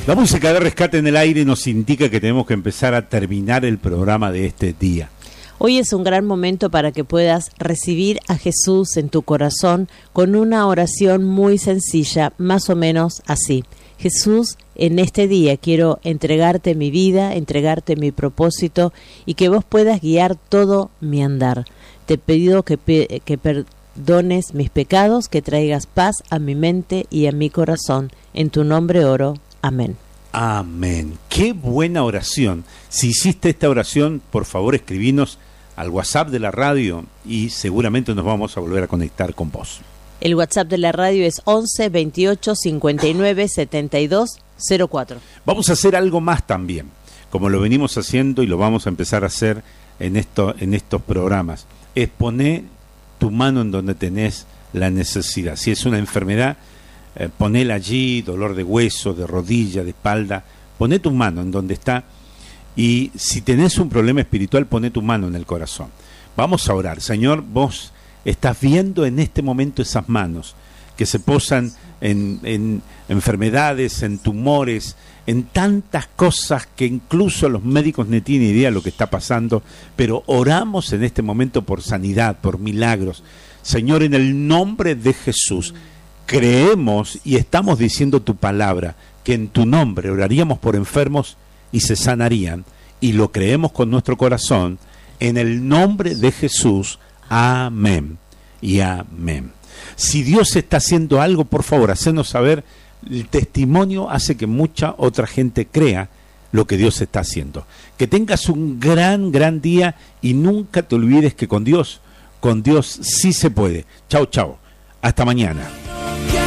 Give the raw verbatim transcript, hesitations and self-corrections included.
La música de Rescate en el Aire nos indica que tenemos que empezar a terminar el programa de este día. Hoy es un gran momento para que puedas recibir a Jesús en tu corazón con una oración muy sencilla, más o menos así. Jesús, en este día quiero entregarte mi vida, entregarte mi propósito y que vos puedas guiar todo mi andar. Te pido que, pe- que perdones mis pecados, que traigas paz a mi mente y a mi corazón. En tu nombre oro. Amén. Amén. Qué buena oración. Si hiciste esta oración, por favor escribinos al WhatsApp de la radio y seguramente nos vamos a volver a conectar con vos. El WhatsApp de la radio es once veintiocho cincuenta y nueve setenta y dos cero cuatro. Vamos a hacer algo más también, como lo venimos haciendo y lo vamos a empezar a hacer en, esto, en estos programas. Es poner tu mano en donde tenés la necesidad. Si es una enfermedad, Eh, ponela allí, dolor de hueso, de rodilla, de espalda, poné tu mano en donde está, y si tenés un problema espiritual, poné tu mano en el corazón. Vamos a orar. Señor, vos estás viendo en este momento esas manos que se posan en, en enfermedades, en tumores, en tantas cosas que incluso los médicos no tienen idea de lo que está pasando, pero oramos en este momento por sanidad, por milagros. Señor, en el nombre de Jesús, creemos y estamos diciendo tu palabra, que en tu nombre oraríamos por enfermos y se sanarían, y lo creemos con nuestro corazón, en el nombre de Jesús. Amén y amén. Si Dios está haciendo algo, por favor, hacenos saber. El testimonio hace que mucha otra gente crea lo que Dios está haciendo. Que tengas un gran, gran día y nunca te olvides que con Dios, con Dios sí se puede. Chau, chau. Hasta mañana.